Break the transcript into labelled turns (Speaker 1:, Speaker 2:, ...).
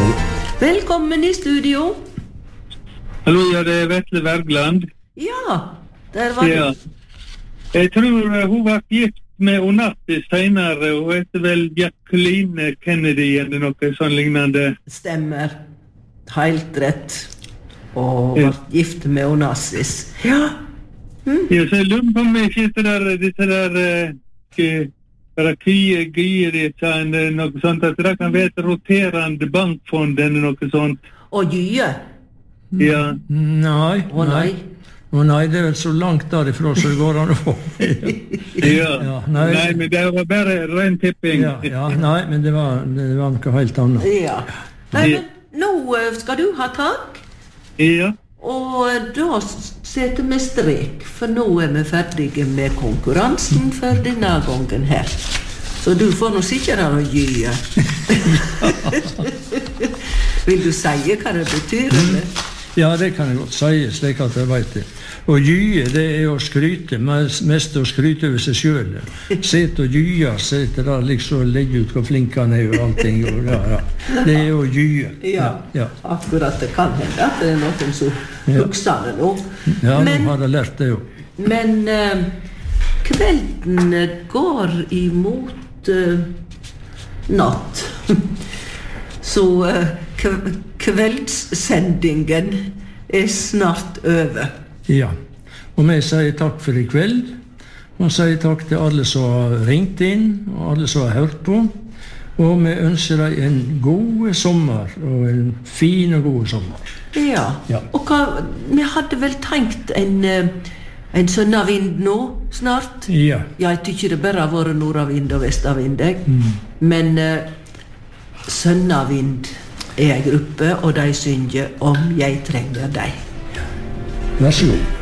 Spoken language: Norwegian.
Speaker 1: Velkommen I studio.
Speaker 2: Hallo, ja, det Vetle Wergeland.
Speaker 1: Ja, der var
Speaker 2: Ja. Jeg tror hun var gift med Onassis senere. Hun heter vel Jacqueline Kennedy eller noe sånn lignende.
Speaker 1: Stemmer. Helt rett. Og var gift med Onassis. Ja.
Speaker 2: Ja, så jeg lurer på om ikke disse der noe sånt, at det kan være et roterende bankfond eller noe sånt.
Speaker 1: Og Gye.
Speaker 2: Ja.
Speaker 3: Nei,
Speaker 1: Å nei.
Speaker 3: Nei, det vel så langt derifra så det går an å få.
Speaker 2: Ja. Nei, men det var bare ren tipping.
Speaker 3: Nei, men det var noe helt annet.
Speaker 1: Ja. Nei, men nå skal du ha tak.
Speaker 2: Ja.
Speaker 1: Og da setter vi strek, for nå vi ferdige med konkurransen for denne gangen her. Så du får nå sikkert her å Gye. Vil du si hva det betyr, eller?
Speaker 3: Ja, det kan jeg godt si, slik at jeg vet det. Og Gye, det å skryte, mest å skryte over seg selv. Sett og Gye, sett der liksom legge ut hvor flink han og allting. Og, Det å Gye.
Speaker 1: Ja, akkurat det kan hende at det noen som husker det nå.
Speaker 3: Ja, nå har jeg lært det jo.
Speaker 1: Men kvelden går imot natt. Så kveldssendingen snart over.
Speaker 3: Ja, og vi sier takk for I kveld, og sier takk til alle som har ringt inn, og alle som har hørt på, og vi ønsker deg en god sommer, og en fin og god sommer.
Speaker 1: Ja. Og vi hadde vel tenkt en sønnavind nå, snart?
Speaker 3: Ja.
Speaker 1: Jeg tykker det bare har vært nordavind og vestavind, men sønnavind en gruppe, og de synger om jeg trenger deg.
Speaker 3: Vær så god.